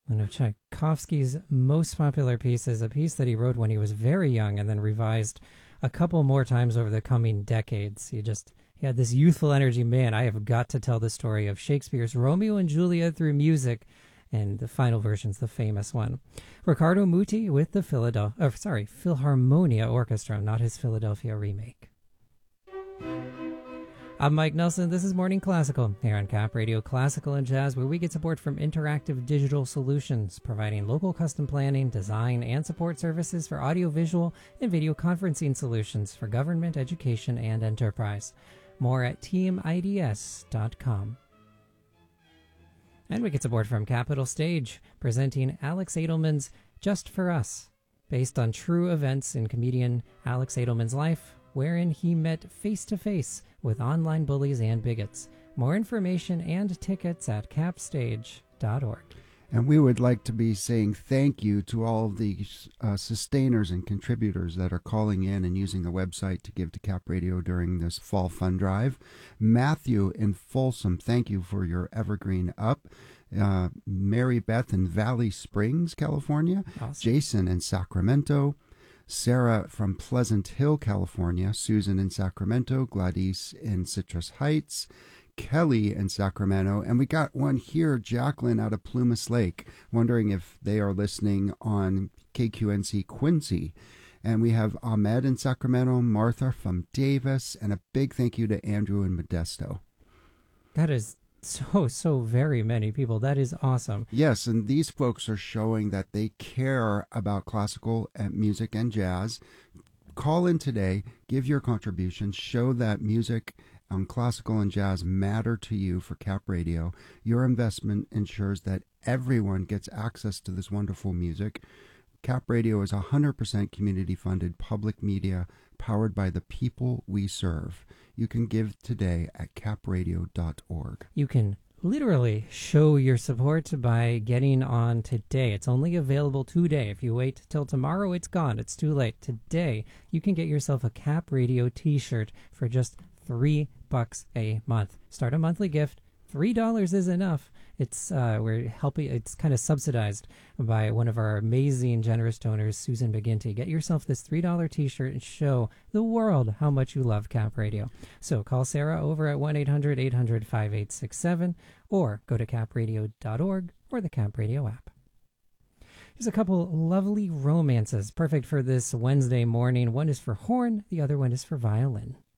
One of Tchaikovsky's most popular pieces, a piece that he wrote when he was very young and then revised a couple more times over the coming decades. He had this youthful energy. Man, I have got to tell the story of Shakespeare's Romeo and Juliet through music, and the final version's the famous one. Riccardo Muti with the Philharmonia Orchestra, not his Philadelphia remake. I'm Mike Nelson. This is Morning Classical here on Cap Radio Classical and Jazz, where we get support from Interactive Digital Solutions, providing local custom planning, design, and support services for audiovisual and video conferencing solutions for government, education, and enterprise. More at teamids.com. And we get support from Capital Stage, presenting Alex Edelman's Just for Us, based on true events in comedian Alex Edelman's life, wherein he met face-to-face with online bullies and bigots. More information and tickets at capstage.org. And we would like to be saying thank you to all of the sustainers and contributors that are calling in and using the website to give to Cap Radio during this fall fund drive. Matthew in Folsom, thank you for your evergreen up. Mary Beth in Valley Springs, California. Awesome. Jason in Sacramento. Sarah from Pleasant Hill, California. Susan in Sacramento. Gladys in Citrus Heights. Kelly in Sacramento, and we got one here, Jacqueline out of Plumas Lake, wondering if they are listening on KQNC Quincy. And we have Ahmed in Sacramento, Martha from Davis, and a big thank you to Andrew in Modesto. That is so very many people. That is awesome. Yes, and these folks are showing that they care about classical music and jazz. Call in today, give your contributions, show that music on classical and jazz matter to you for Cap Radio. Your investment ensures that everyone gets access to this wonderful music. Cap Radio is 100% community-funded public media powered by the people we serve. You can give today at capradio.org. You can literally show your support by getting on today. It's only available today. If you wait till tomorrow, it's gone. It's too late. Today, you can get yourself a Cap Radio t-shirt for just $3 a month. Start a monthly gift. $3 is enough. We're helping. It's kind of subsidized by one of our amazing, generous donors, Susan McGinty. Get yourself this $3 t-shirt and show the world how much you love Cap Radio. So call Sarah over at 1-800-800-5867 or go to capradio.org or the Cap Radio app. Here's a couple lovely romances, perfect for this Wednesday morning. One is for horn, the other one is for violin.